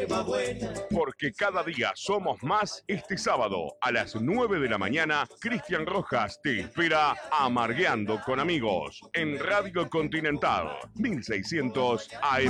Porque cada día somos más. Este sábado a las 9 de la mañana, Cristian Rojas te espera Amargueando con Amigos en Radio Continental 1600 AM.